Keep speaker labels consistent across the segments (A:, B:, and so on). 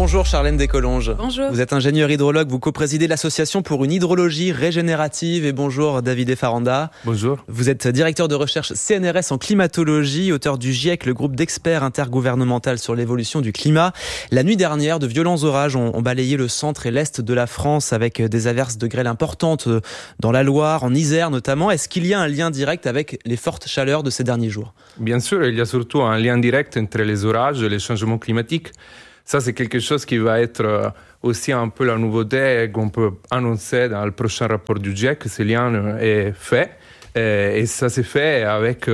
A: Bonjour Charlène Descolonges.
B: Bonjour.
A: Vous êtes ingénieur hydrologue, vous co-présidez l'association pour une hydrologie régénérative. Et bonjour David Faranda.
C: Bonjour.
A: Vous êtes directeur de recherche CNRS en climatologie, auteur du GIEC, le groupe d'experts intergouvernemental sur l'évolution du climat. La nuit dernière, de violents orages ont balayé le centre et l'est de la France avec des averses de grêle importantes dans la Loire, en Isère notamment. Est-ce qu'il y a un lien direct avec les fortes chaleurs de ces derniers jours ?
C: Bien sûr, il y a surtout un lien direct entre les orages et les changements climatiques. Ça, c'est quelque chose qui va être aussi un peu la nouveauté qu'on peut annoncer dans le prochain rapport du GIEC. Ce lien est fait. Et ça s'est fait avec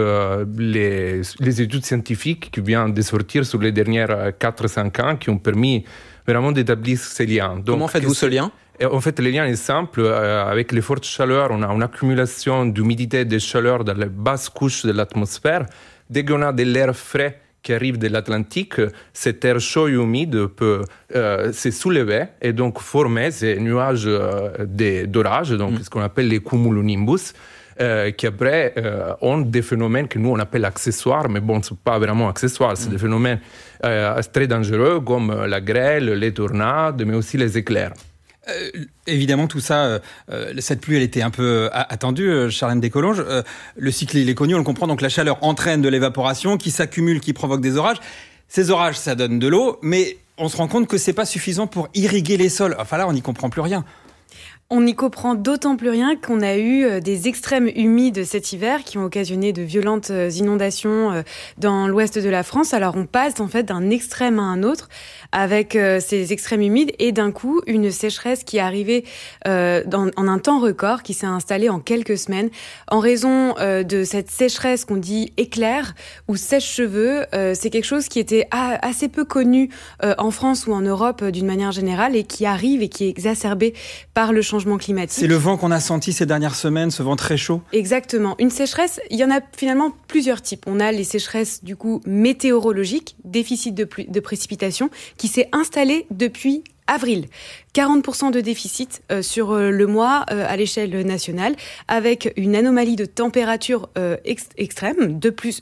C: les études scientifiques qui viennent de sortir sur les dernières 4-5 ans qui ont permis vraiment d'établir ces liens. Donc,
A: comment faites-vous ce lien ?
C: En fait, le lien est simple. Avec les fortes chaleurs, on a une accumulation d'humidité et de chaleur dans les basses couches de l'atmosphère. Dès qu'on a de l'air frais qui arrive de l'Atlantique, cet air chaud et humide peut se soulever et donc former ces nuages d'orage, donc ce qu'on appelle les cumulonimbus, qui après ont des phénomènes que nous on appelle accessoires, mais bon, ce n'est pas vraiment accessoires, c'est des phénomènes très dangereux comme la grêle, les tornades, mais aussi les éclairs.
D: Évidemment, tout ça, cette pluie, elle était un peu attendue, Charlène Descolonges. Le cycle, il est connu, on le comprend. Donc la chaleur entraîne de l'évaporation qui s'accumule, qui provoque des orages. Ces orages, ça donne de l'eau, mais on se rend compte que c'est pas suffisant pour irriguer les sols. Enfin là, on n'y comprend plus rien.
B: On n'y comprend d'autant plus rien qu'on a eu des extrêmes humides cet hiver qui ont occasionné de violentes inondations dans l'ouest de la France. Alors on passe en fait d'un extrême à un autre avec ces extrêmes humides et d'un coup une sécheresse qui est arrivée en un temps record, qui s'est installée en quelques semaines en raison de cette sécheresse qu'on dit éclair ou sèche-cheveux. C'est quelque chose qui était assez peu connu en France ou en Europe d'une manière générale et qui arrive et qui est exacerbé par le changement climatique.
D: C'est le vent qu'on a senti ces dernières semaines, ce vent très chaud.
B: Exactement. Une sécheresse, il y en a finalement plusieurs types. On a les sécheresses du coup météorologiques, déficit de précipitation, qui s'est installé depuis avril. 40% de déficit sur le mois à l'échelle nationale, avec une anomalie de température extrême de plus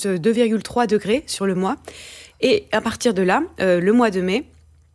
B: 2,3 degrés sur le mois. Et à partir de là, le mois de mai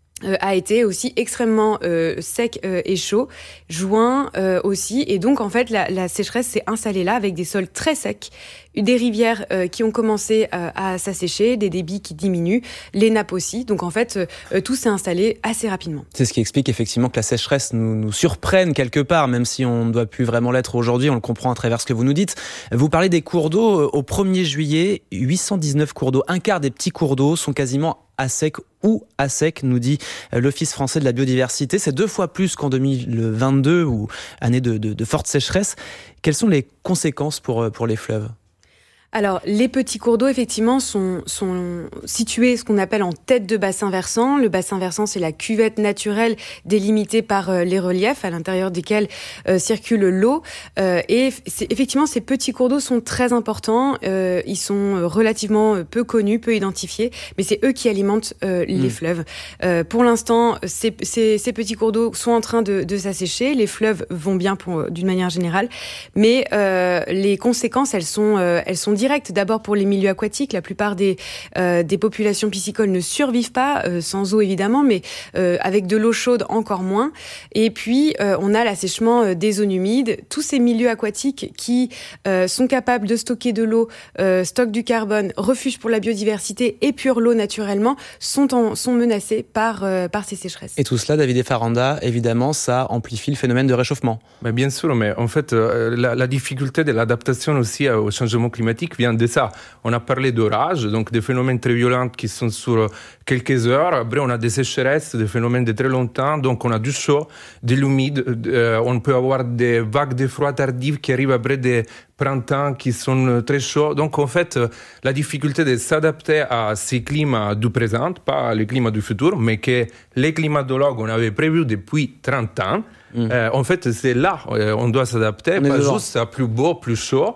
B: a été aussi extrêmement sec et chaud, juin aussi, et donc en fait la sécheresse s'est installée là avec des sols très secs, des rivières qui ont commencé à s'assécher, des débits qui diminuent, les nappes aussi, donc en fait tout s'est installé assez rapidement.
A: C'est ce qui explique effectivement que la sécheresse nous surprenne quelque part, même si on ne doit plus vraiment l'être aujourd'hui, on le comprend à travers ce que vous nous dites. Vous parlez des cours d'eau, au 1er juillet, 819 cours d'eau, un quart des petits cours d'eau sont quasiment à sec ou à sec, nous dit l'Office français de la biodiversité. C'est 2 fois plus qu'en 2022, ou année de forte sécheresse. Quelles sont les conséquences pour les fleuves ?
B: Alors, les petits cours d'eau, effectivement, sont situés, ce qu'on appelle en tête de bassin versant. Le bassin versant, c'est la cuvette naturelle délimitée par les reliefs à l'intérieur desquels circule l'eau. Et effectivement, ces petits cours d'eau sont très importants. Ils sont relativement peu connus, peu identifiés, mais c'est eux qui alimentent les fleuves. Pour l'instant, ces petits cours d'eau sont en train de s'assécher. Les fleuves vont bien d'une manière générale, mais les conséquences, elles sont directes. D'abord pour les milieux aquatiques, la plupart des populations piscicoles ne survivent pas sans eau évidemment, mais avec de l'eau chaude encore moins. Et puis on a l'assèchement des zones humides. Tous ces milieux aquatiques qui sont capables de stocker de l'eau, stockent du carbone, refuge pour la biodiversité, épurent l'eau naturellement, sont menacés par ces sécheresses.
A: Et tout cela, David Faranda, évidemment, ça amplifie le phénomène de réchauffement.
C: Mais bien sûr, mais en fait, la difficulté de l'adaptation aussi au changement climatique vient de ça. On a parlé d'orage, donc des phénomènes très violents qui sont sur quelques heures. Après, on a des sécheresses, des phénomènes de très longtemps. Donc, on a du chaud, de l'humide. On peut avoir des vagues de froid tardives qui arrivent après des printemps qui sont très chauds. Donc, en fait, la difficulté de s'adapter à ces climats du présent, pas les climats du futur, mais que les climatologues, on avait prévu depuis 30 ans. En fait, c'est là, on doit s'adapter, pas juste à plus beau, plus chaud.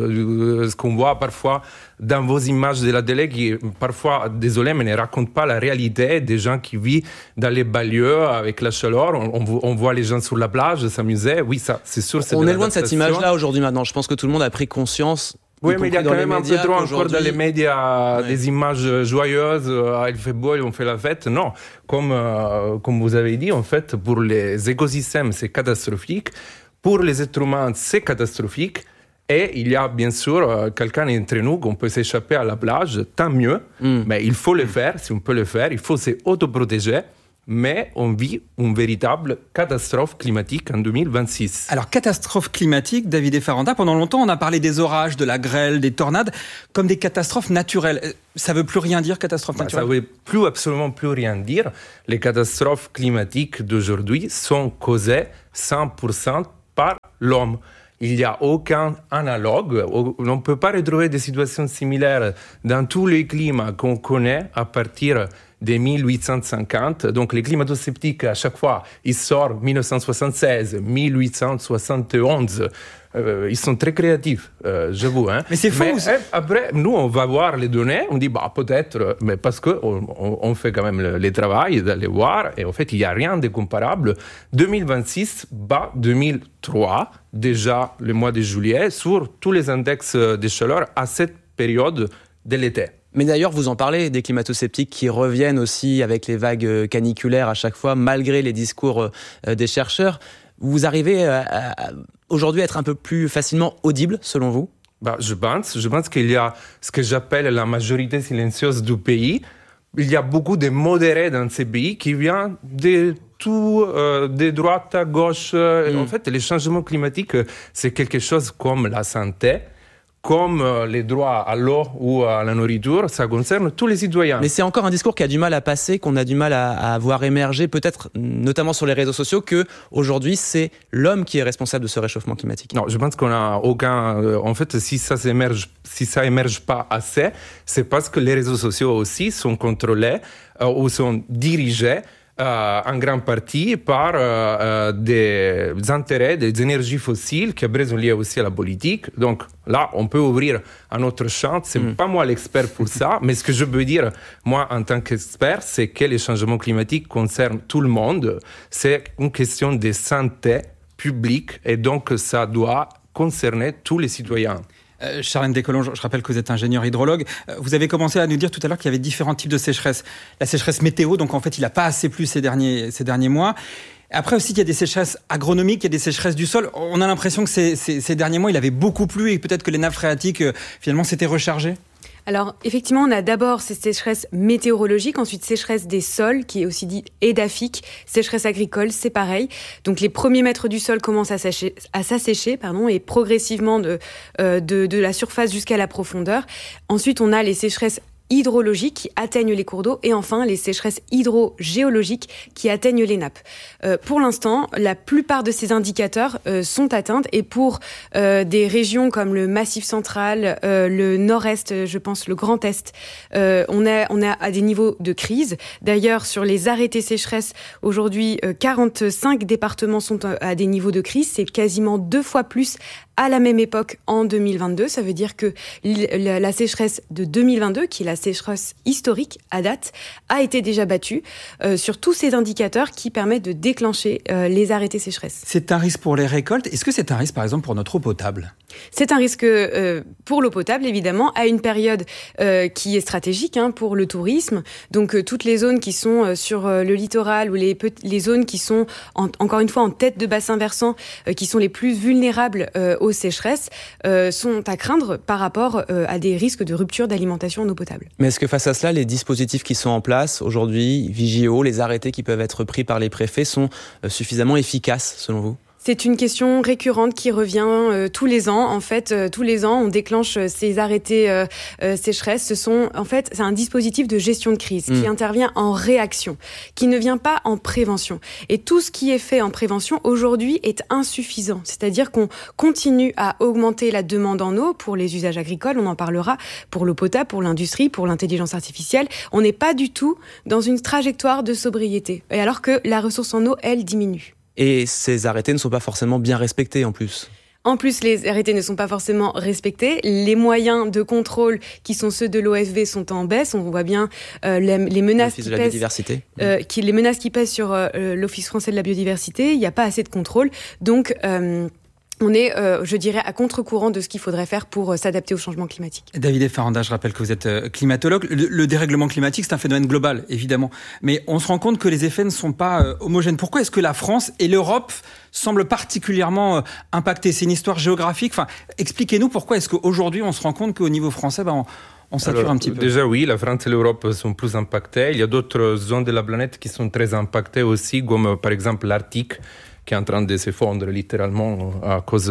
C: Ce qu'on voit parfois dans vos images de la télé qui parfois, désolé, mais ne racontent pas la réalité des gens qui vivent dans les banlieues avec la chaleur. On voit les gens sur la plage s'amuser. Oui, ça, c'est sûr.
A: On est loin de cette image-là aujourd'hui maintenant. Je pense que tout le monde a pris conscience
C: Oui, mais il y a quand même un peu trop encore dans les médias des images joyeuses, il fait beau et on fait la fête. Non, comme vous avez dit, en fait, pour les écosystèmes, c'est catastrophique. Pour les êtres humains, c'est catastrophique. Et il y a bien sûr quelqu'un entre nous qu'on peut s'échapper à la plage, tant mieux. Mais il faut le faire, si on peut le faire, il faut s'autoprotéger. Mais on vit une véritable catastrophe climatique en 2026.
D: Alors, catastrophe climatique, David Faranda, pendant longtemps, on a parlé des orages, de la grêle, des tornades, comme des catastrophes naturelles. Ça veut plus rien dire, catastrophe naturelle?
C: Ça veut absolument plus rien dire. Les catastrophes climatiques d'aujourd'hui sont causées 100% par l'homme. Il n'y a aucun analogue. On ne peut pas retrouver des situations similaires dans tous les climats qu'on connaît à partir de 1850. Donc les climato-sceptiques, à chaque fois, ils sortent 1976, 1871. Ils sont très créatifs, j'avoue. Hein.
D: Mais c'est faux.
C: Après, nous, on va voir les données, on dit, peut-être, mais parce qu'on fait quand même le travail d'aller voir, et en fait, il n'y a rien de comparable. 2026 bat 2003, déjà le mois de juillet, sur tous les index de chaleur à cette période de l'été.
A: Mais d'ailleurs, vous en parlez, des climato-sceptiques qui reviennent aussi avec les vagues caniculaires à chaque fois, malgré les discours des chercheurs. Vous arrivez aujourd'hui à être un peu plus facilement audible, selon vous?
C: Je pense qu'il y a ce que j'appelle la majorité silencieuse du pays. Il y a beaucoup de modérés dans ces pays qui viennent de tout, de droite à gauche. En fait, les changements climatiques, c'est quelque chose comme la santé, comme les droits à l'eau ou à la nourriture, ça concerne tous les citoyens.
A: Mais c'est encore un discours qui a du mal à passer, qu'on a du mal à voir émerger, peut-être notamment sur les réseaux sociaux, qu'aujourd'hui, c'est l'homme qui est responsable de ce réchauffement climatique.
C: Non, je pense qu'on n'a aucun... En fait, si ça émerge pas assez, c'est parce que les réseaux sociaux aussi sont contrôlés ou sont dirigés en grande partie par des intérêts, des énergies fossiles qui après sont liées aussi à la politique. Donc là, on peut ouvrir un autre champ. C'est pas moi l'expert pour ça, mais ce que je veux dire, moi, en tant qu'expert, c'est que les changements climatiques concernent tout le monde. C'est une question de santé publique et donc ça doit concerner tous les citoyens.
D: Charlène Descolonges, je rappelle que vous êtes ingénieur hydrologue. Vous avez commencé à nous dire tout à l'heure qu'il y avait différents types de sécheresse. La sécheresse météo, donc en fait, il n'a pas assez plu ces derniers mois. Après aussi, il y a des sécheresses agronomiques, il y a des sécheresses du sol. On a l'impression que ces derniers mois, il avait beaucoup plu et peut-être que les nappes phréatiques, finalement, s'étaient rechargées.
B: Alors, effectivement, on a d'abord ces sécheresses météorologiques, ensuite sécheresse des sols, qui est aussi dit édaphique, sécheresse agricole, c'est pareil. Donc, les premiers mètres du sol commencent à s'assécher, et progressivement de la surface jusqu'à la profondeur. Ensuite, on a les sécheresses hydrologiques qui atteignent les cours d'eau et enfin les sécheresses hydrogéologiques qui atteignent les nappes. Pour l'instant, la plupart de ces indicateurs sont atteintes et pour des régions comme le Massif central, le Nord-Est, je pense le Grand Est, on est à des niveaux de crise. D'ailleurs, sur les arrêtés sécheresse, aujourd'hui, 45 départements sont à des niveaux de crise. C'est quasiment 2 fois plus à la même époque en 2022. Ça veut dire que la sécheresse de 2022, qui est la sécheresse historique à date, a été déjà battue sur tous ces indicateurs qui permettent de déclencher les arrêtés sécheresse.
D: C'est un risque pour les récoltes. Est-ce que c'est un risque, par exemple, pour notre eau potable ?
B: C'est un risque pour l'eau potable, évidemment, à une période qui est stratégique pour le tourisme. Donc, toutes les zones qui sont sur le littoral ou les zones qui sont, encore une fois, en tête de bassin versant, qui sont les plus vulnérables aux sécheresses, sont à craindre par rapport à des risques de rupture d'alimentation en eau potable.
A: Mais est-ce que face à cela, les dispositifs qui sont en place aujourd'hui, Vigio, les arrêtés qui peuvent être pris par les préfets sont suffisamment efficaces, selon vous ?
B: C'est une question récurrente qui revient tous les ans. En fait, tous les ans, on déclenche ces arrêtés sécheresse. C'est un dispositif de gestion de crise qui intervient en réaction, qui ne vient pas en prévention. Et tout ce qui est fait en prévention aujourd'hui est insuffisant. C'est-à-dire qu'on continue à augmenter la demande en eau pour les usages agricoles, on en parlera, pour l'eau potable, pour l'industrie, pour l'intelligence artificielle. On n'est pas du tout dans une trajectoire de sobriété. Et alors que la ressource en eau, elle, diminue.
A: Et ces arrêtés ne sont pas forcément bien respectés en plus.
B: En plus, les arrêtés ne sont pas forcément respectés. Les moyens de contrôle qui sont ceux de l'OFB sont en baisse. On voit bien les menaces qui pèsent, les menaces qui pèsent sur l'Office français de la biodiversité. Il n'y a pas assez de contrôle. Donc, on est, je dirais, à contre-courant de ce qu'il faudrait faire pour s'adapter au changement climatique.
D: David Faranda, je rappelle que vous êtes climatologue. Le dérèglement climatique, c'est un phénomène global, évidemment. Mais on se rend compte que les effets ne sont pas homogènes. Pourquoi est-ce que la France et l'Europe semblent particulièrement impactées ? C'est une histoire géographique. Enfin, expliquez-nous pourquoi est-ce qu'aujourd'hui, on se rend compte qu'au niveau français, on sature un petit peu.
C: Déjà, oui, la France et l'Europe sont plus impactées. Il y a d'autres zones de la planète qui sont très impactées aussi, comme par exemple l'Arctique, qui est en train de s'effondrer littéralement à cause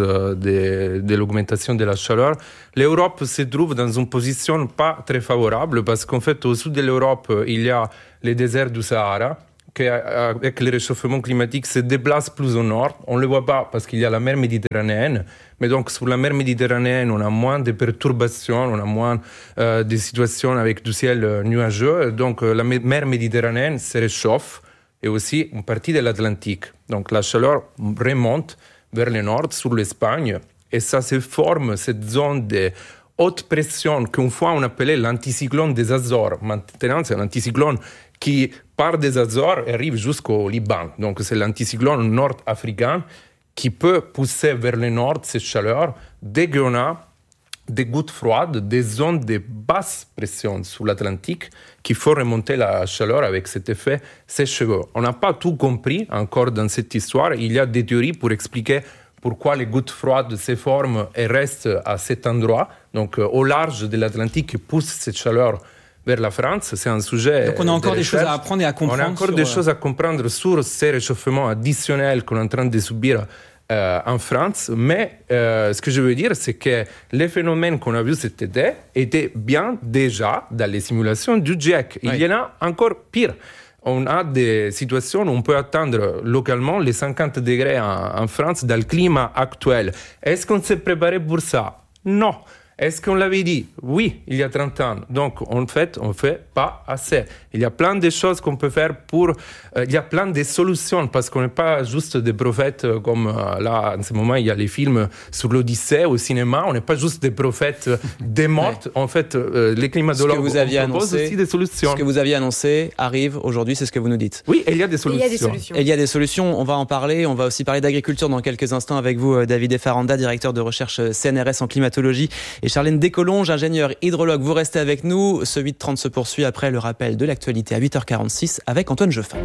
C: de l'augmentation de la chaleur. L'Europe se trouve dans une position pas très favorable parce qu'en fait, au sud de l'Europe, il y a les déserts du Sahara qui, avec le réchauffement climatique, se déplacent plus au nord. On ne le voit pas parce qu'il y a la mer Méditerranéenne. Mais donc, sur la mer Méditerranéenne, on a moins de perturbations, on a moins de situations avec du ciel nuageux. Donc, la mer Méditerranéenne se réchauffe. Et aussi une partie de l'Atlantique. Donc la chaleur remonte vers le nord, sur l'Espagne, et ça se forme cette zone de haute pression qu'une fois on appelait l'anticyclone des Azores. Maintenant, c'est un anticyclone qui part des Azores et arrive jusqu'au Liban. Donc c'est l'anticyclone nord-africain qui peut pousser vers le nord cette chaleur dès qu'on a des gouttes froides, des zones de basse pression sous l'Atlantique qui font remonter la chaleur avec cet effet sèche-cheveux. On n'a pas tout compris encore dans cette histoire. Il y a des théories pour expliquer pourquoi les gouttes froides se forment et restent à cet endroit, donc au large de l'Atlantique, qui pousse cette chaleur vers la France. C'est un sujet.
D: Donc on a encore des choses à apprendre et à comprendre.
C: On a encore des choses à comprendre sur ces réchauffements additionnels qu'on est en train de subir en France, mais ce que je veux dire, c'est que les phénomènes qu'on a vus cet été étaient bien déjà dans les simulations du GIEC. Il y en a encore pire. On a des situations où on peut atteindre localement les 50 degrés en France dans le climat actuel. Est-ce qu'on s'est préparé pour ça? Non. Est-ce qu'on l'avait dit? Oui, il y a 30 ans. Donc, en fait, on ne fait pas assez. Il y a plein de choses qu'on peut faire il y a plein de solutions, parce qu'on n'est pas juste des prophètes comme là, en ce moment, il y a les films sur l'Odyssée au cinéma. On n'est pas juste des prophètes des morts. En fait, les climatologues proposent aussi des solutions.
A: Ce que vous aviez annoncé arrive aujourd'hui, c'est ce que vous nous dites.
C: Oui, il y a des solutions.
A: Il y a des solutions. On va en parler. On va aussi parler d'agriculture dans quelques instants avec vous, David Faranda, directeur de recherche CNRS en climatologie, et Charlène Descolonges, ingénieure hydrologue. Vous restez avec nous. Ce 8h30 se poursuit après le rappel de l'actualité à 8h46 avec Antoine Jeffin.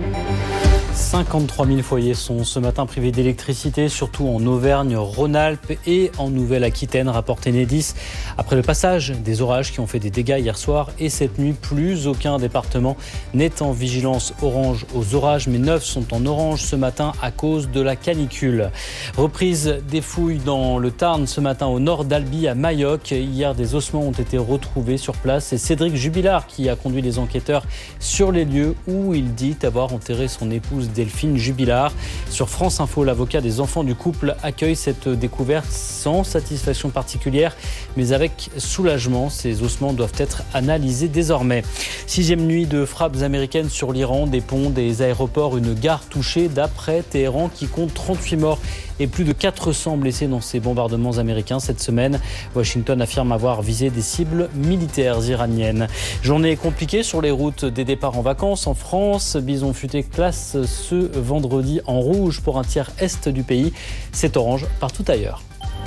E: 53 000 foyers sont ce matin privés d'électricité, surtout en Auvergne-Rhône-Alpes et en Nouvelle-Aquitaine, rapporte Enedis. Après le passage des orages qui ont fait des dégâts hier soir et cette nuit, plus aucun département n'est en vigilance orange aux orages, mais 9 sont en orange ce matin à cause de la canicule. Reprise des fouilles dans le Tarn ce matin au nord d'Albi à Mayoc. Hier, des ossements ont été retrouvés sur place. C'est Cédric Jubilard qui a conduit les enquêteurs sur les lieux où il dit avoir enterré son épouse Delphine Jubilard. Sur France Info, l'avocat des enfants du couple accueille cette découverte sans satisfaction particulière, mais avec soulagement. Ces ossements doivent être analysés désormais. 6e nuit de frappes américaines sur l'Iran, des ponts, des aéroports, une gare touchée d'après Téhéran qui compte 38 morts et plus de 400 blessés dans ces bombardements américains cette semaine. Washington affirme avoir visé des cibles militaires iraniennes. Journée compliquée sur les routes des départs en vacances en France. Bison Futé classe ce vendredi en rouge pour un tiers est du pays. C'est orange partout ailleurs.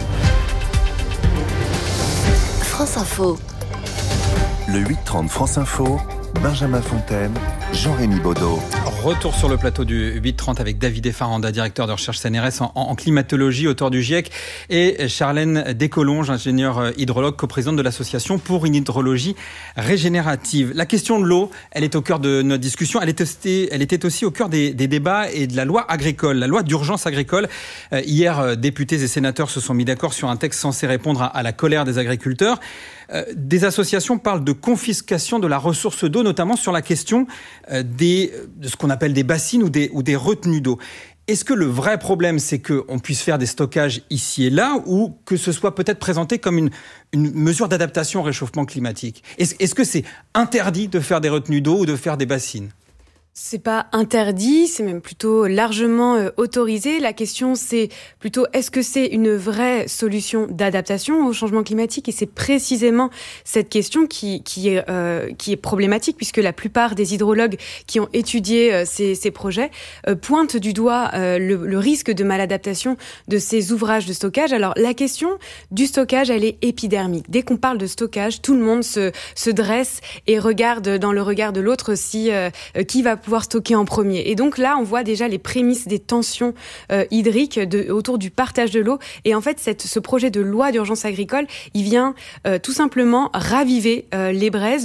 F: France Info.
G: Le 8h30 France Info, Benjamin Fontaine, Jean-Rémy Baudot.
D: Retour sur le plateau du 8h30 avec David Faranda, directeur de recherche CNRS en climatologie, auteur du GIEC, et Charlène Descolonges, ingénieure hydrologue, coprésidente de l'association pour une hydrologie régénérative. La question de l'eau, elle est au cœur de notre discussion. Elle était aussi au cœur des débats et de la loi agricole, la loi d'urgence agricole. Hier, députés et sénateurs se sont mis d'accord sur un texte censé répondre à la colère des agriculteurs. Des associations parlent de confiscation de la ressource d'eau, notamment sur la question de ce qu'on appelle des bassines ou des retenues d'eau. Est-ce que le vrai problème, c'est qu'on puisse faire des stockages ici et là, ou que ce soit peut-être présenté comme une mesure d'adaptation au réchauffement climatique ? Est-ce que c'est interdit de faire des retenues d'eau ou de faire des bassines ?
B: C'est pas interdit, c'est même plutôt largement autorisé. La question, c'est plutôt est-ce que c'est une vraie solution d'adaptation au changement climatique ? Et c'est précisément cette question qui est problématique, puisque la plupart des hydrologues qui ont étudié ces projets pointent du doigt le risque de maladaptation de ces ouvrages de stockage. Alors la question du stockage, elle est épidermique. Dès qu'on parle de stockage, tout le monde se dresse et regarde dans le regard de l'autre qui va pouvoir stocker en premier. Et donc là, on voit déjà les prémices des tensions hydriques autour du partage de l'eau. Et en fait, ce projet de loi d'urgence agricole, il vient tout simplement raviver les braises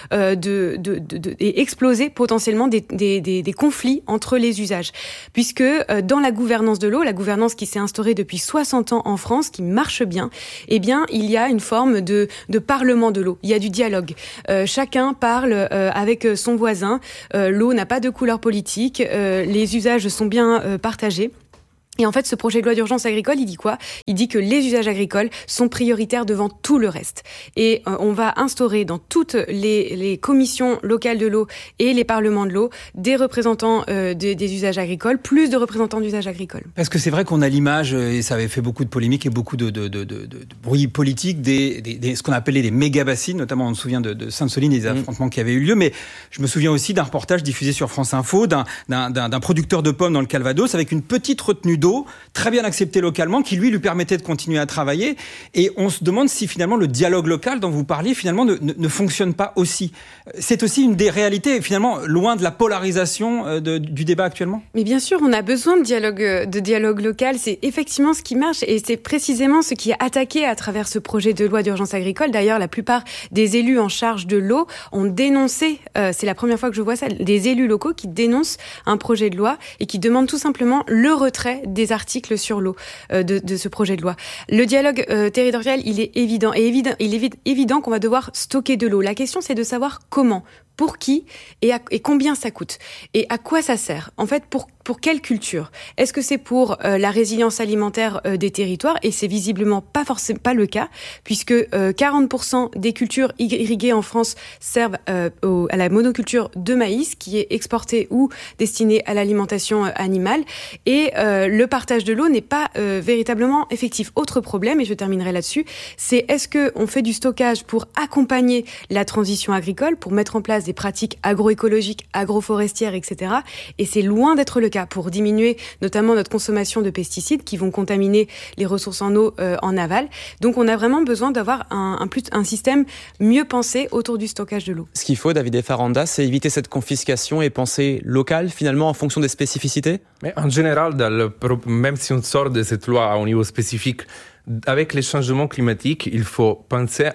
B: et exploser potentiellement des conflits entre les usages. Puisque dans la gouvernance de l'eau, la gouvernance qui s'est instaurée depuis 60 ans en France, qui marche bien, eh bien, il y a une forme de parlement de l'eau. Il y a du dialogue. Chacun parle avec son voisin. L'eau n'a pas de couleur politique, les usages sont bien partagés. Et en fait, ce projet de loi d'urgence agricole, il dit quoi ? Il dit que les usages agricoles sont prioritaires devant tout le reste. Et on va instaurer dans toutes les commissions locales de l'eau et les parlements de l'eau des représentants des usages agricoles, plus de représentants d'usages agricoles.
D: Parce que c'est vrai qu'on a l'image, et ça avait fait beaucoup de polémiques et beaucoup de bruit politique, ce qu'on appelait les méga-bassines, notamment on se souvient de Sainte-Soline et des affrontements qui avaient eu lieu, mais je me souviens aussi d'un reportage diffusé sur France Info d'un producteur de pommes dans le Calvados avec une petite retenue d'eau très bien accepté localement, qui lui permettait de continuer à travailler. Et on se demande si finalement le dialogue local dont vous parliez finalement ne fonctionne pas aussi. C'est aussi une des réalités, finalement, loin de la polarisation du débat actuellement.
B: Mais bien sûr, on a besoin de dialogue local. C'est effectivement ce qui marche et c'est précisément ce qui est attaqué à travers ce projet de loi d'urgence agricole. D'ailleurs, la plupart des élus en charge de l'eau ont dénoncé, c'est la première fois que je vois ça, des élus locaux qui dénoncent un projet de loi et qui demandent tout simplement le retrait des articles sur l'eau de ce projet de loi. Le dialogue territorial, il est évident. Et il est évident qu'on va devoir stocker de l'eau. La question, c'est de savoir comment, pour qui et combien ça coûte. Et à quoi ça sert ? En fait, pour quelle culture ? Est-ce que c'est pour la résilience alimentaire des territoires ? Et c'est visiblement pas le cas, puisque 40% des cultures irriguées en France servent à la monoculture de maïs, qui est exportée ou destinée à l'alimentation animale. Et le partage de l'eau n'est pas véritablement effectif. Autre problème, et je terminerai là-dessus, c'est est-ce qu'on fait du stockage pour accompagner la transition agricole, pour mettre en place des pratiques agroécologiques, agroforestières, etc. Et c'est loin d'être le cas pour diminuer notamment notre consommation de pesticides qui vont contaminer les ressources en eau en aval. Donc on a vraiment besoin d'avoir un système mieux pensé autour du stockage de l'eau.
A: Ce qu'il faut, David Faranda, c'est éviter cette confiscation et penser local finalement en fonction des spécificités ?
C: Mais en général, même si on sort de cette loi au niveau spécifique, avec les changements climatiques, il faut penser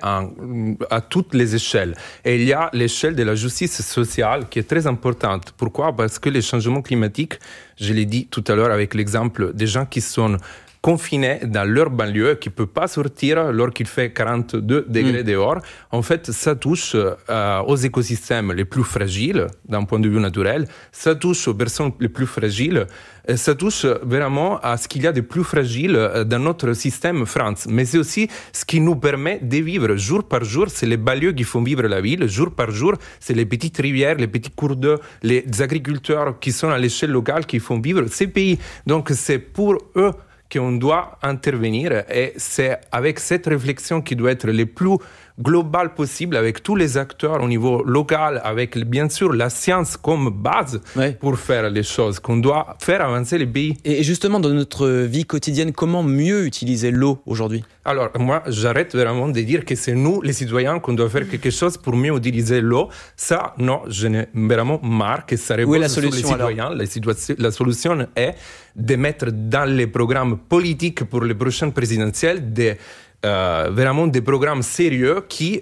C: à toutes les échelles. Et il y a l'échelle de la justice sociale qui est très importante. Pourquoi ? Parce que les changements climatiques, je l'ai dit tout à l'heure avec l'exemple des gens qui sont confinés dans leur banlieue, qui ne peuvent pas sortir lorsqu'il fait 42 degrés dehors. En fait, ça touche aux écosystèmes les plus fragiles d'un point de vue naturel, ça touche aux personnes les plus fragiles, et ça touche vraiment à ce qu'il y a de plus fragile dans notre système France. Mais c'est aussi ce qui nous permet de vivre jour par jour. C'est les banlieues qui font vivre la ville. Jour par jour, c'est les petites rivières, les petits cours d'eau, les agriculteurs qui sont à l'échelle locale qui font vivre ces pays. Donc c'est pour eux qu'on doit intervenir et c'est avec cette réflexion qui doit être le plus globale possible avec tous les acteurs au niveau local, avec bien sûr la science comme base pour faire les choses, qu'on doit faire avancer les pays.
A: Et justement, dans notre vie quotidienne, comment mieux utiliser l'eau aujourd'hui ?
C: Alors, moi, j'arrête vraiment de dire que c'est nous, les citoyens, qu'on doit faire quelque chose pour mieux utiliser l'eau. Ça, non, je n'ai vraiment marre que ça repose sur les citoyens. La solution est de mettre dans les programmes politiques pour les prochaines présidentielles vraiment des programmes sérieux qui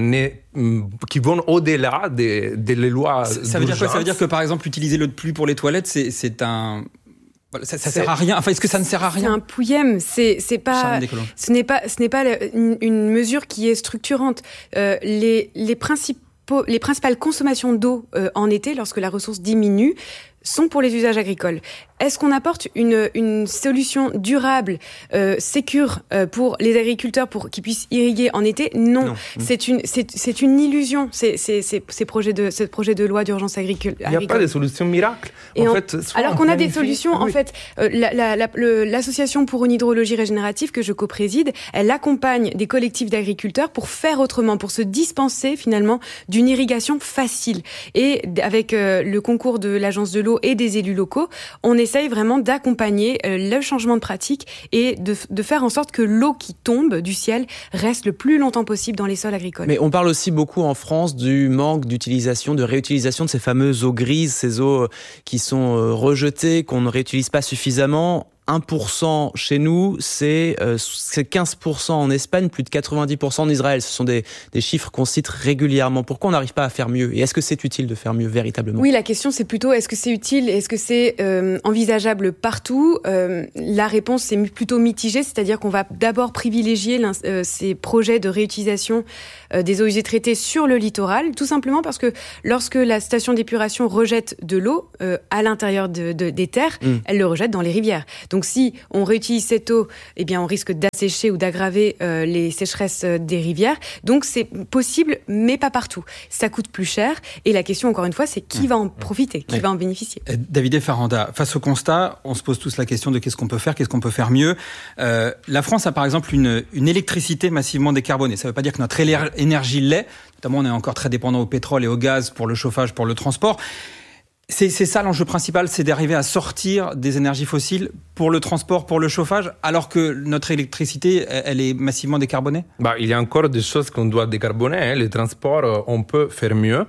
C: vont au-delà des lois.
D: Ça veut dire quoi ? Ça veut dire que, par exemple, utiliser l'eau de pluie pour les toilettes, c'est un... Ça sert à rien. Enfin, est-ce que ça ne sert à rien ?
B: C'est un pouillème. Ce n'est pas une mesure qui est structurante. Les principales consommations d'eau en été, lorsque la ressource diminue, sont pour les usages agricoles. Est-ce qu'on apporte une solution durable, sécure pour les agriculteurs pour qu'ils puissent irriguer en été ? Non. C'est une illusion. Ces projets de loi d'urgence agricole.
C: Il n'y a pas de solution miracle.
B: Alors qu'on a des solutions. En fait, l'association pour une hydrologie régénérative que je co-préside, elle accompagne des collectifs d'agriculteurs pour faire autrement, pour se dispenser finalement d'une irrigation facile. Et avec le concours de l'Agence de l'eau et des élus locaux, on essaye vraiment d'accompagner le changement de pratique et de faire en sorte que l'eau qui tombe du ciel reste le plus longtemps possible dans les sols agricoles.
A: Mais on parle aussi beaucoup en France du manque d'utilisation, de réutilisation de ces fameuses eaux grises, ces eaux qui sont rejetées, qu'on ne réutilise pas suffisamment. 1% chez nous, c'est 15% en Espagne, plus de 90% en Israël. Ce sont des chiffres qu'on cite régulièrement. Pourquoi on n'arrive pas à faire mieux ? Et est-ce que c'est utile de faire mieux véritablement ?
B: Oui, la question c'est plutôt est-ce que c'est utile ? Est-ce que c'est envisageable partout ? La réponse c'est plutôt mitigée, c'est-à-dire qu'on va d'abord privilégier ces projets de réutilisation des eaux usées traitées sur le littoral, tout simplement parce que lorsque la station d'épuration rejette de l'eau à l'intérieur des terres, elle le rejette dans les rivières. Donc si on réutilise cette eau, eh bien on risque d'assécher ou d'aggraver les sécheresses des rivières. Donc c'est possible, mais pas partout. Ça coûte plus cher. Et la question, encore une fois, c'est qui va en profiter, qui va en bénéficier.
D: David Faranda, face au constat, on se pose tous la question de qu'est-ce qu'on peut faire mieux. La France a par exemple une électricité massivement décarbonée. Ça ne veut pas dire que notre énergie l'est. Notamment, on est encore très dépendant au pétrole et au gaz pour le chauffage, pour le transport. C'est ça l'enjeu principal, c'est d'arriver à sortir des énergies fossiles pour le transport, pour le chauffage, alors que notre électricité, elle est massivement décarbonée ?
C: Il y a encore des choses qu'on doit décarboner. Les transports, on peut faire mieux.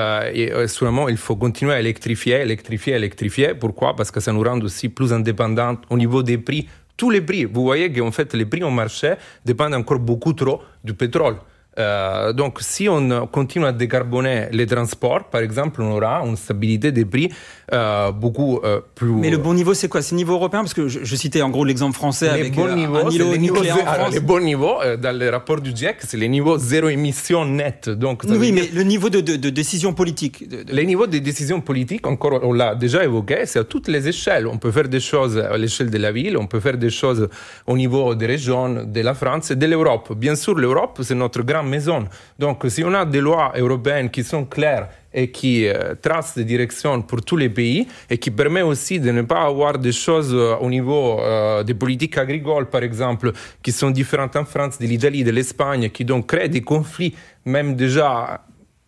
C: Et sûrement, il faut continuer à électrifier. Pourquoi ? Parce que ça nous rend aussi plus indépendants au niveau des prix. Tous les prix. Vous voyez qu'en fait, les prix au marché dépendent encore beaucoup trop du pétrole. Donc, si on continue à décarboner les transports, par exemple, on aura une stabilité des prix beaucoup plus...
D: Mais le bon niveau, c'est quoi ? C'est le niveau européen ? Parce que je citais en gros l'exemple français avec un îlot nucléaire en France.
C: Les bons niveaux, dans le rapport du GIEC, c'est les niveaux zéro émission net. Donc,
D: oui, mais le niveau de décision politique...
C: Les niveaux de décision politique, encore, on l'a déjà évoqué, c'est à toutes les échelles. On peut faire des choses à l'échelle de la ville, on peut faire des choses au niveau des régions, de la France et de l'Europe. Bien sûr, l'Europe, c'est notre grande maison. Donc, si on a des lois européennes qui sont claires et qui tracent des directions pour tous les pays et qui permettent aussi de ne pas avoir des choses au niveau des politiques agricoles, par exemple, qui sont différentes en France, de l'Italie, de l'Espagne, qui donc créent des conflits, même déjà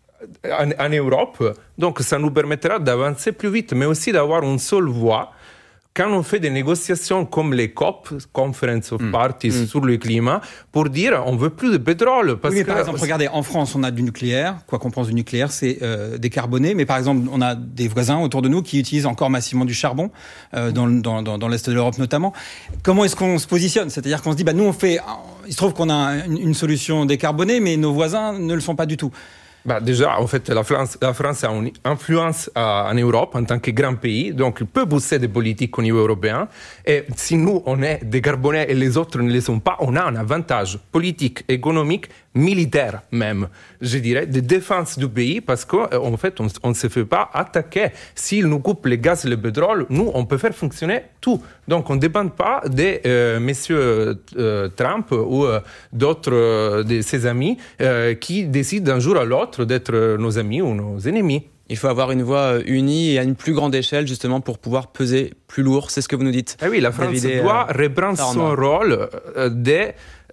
C: en Europe. Donc, ça nous permettra d'avancer plus vite, mais aussi d'avoir une seule voix. Quand on fait des négociations comme les COP, Conference of Parties sur le climat, pour dire on veut plus de pétrole.
D: Par exemple, regardez, en France, on a du nucléaire. Quoi qu'on pense du nucléaire, c'est décarboné. Mais par exemple, on a des voisins autour de nous qui utilisent encore massivement du charbon, dans l'Est de l'Europe notamment. Comment est-ce qu'on se positionne ? C'est-à-dire qu'on se dit, nous, il se trouve qu'on a une solution décarbonée, mais nos voisins ne le sont pas du tout.
C: Déjà, en fait, la France a une influence en Europe en tant que grand pays, donc il peut pousser des politiques au niveau européen. Et si nous, on est décarbonés et les autres ne le sont pas, on a un avantage politique, économique, militaire même, je dirais, de défense du pays, parce qu'en fait, on ne se fait pas attaquer. S'ils nous coupent les gaz et le pétrole, nous, on peut faire fonctionner tout. Donc, on ne dépend pas de messieurs Trump ou d'autres de ses amis qui décident d'un jour à l'autre d'être nos amis ou nos ennemis.
A: Il faut avoir une voix unie et à une plus grande échelle, justement, pour pouvoir peser plus lourd. C'est ce que vous nous dites.
C: Ah oui, la France doit reprendre son rôle de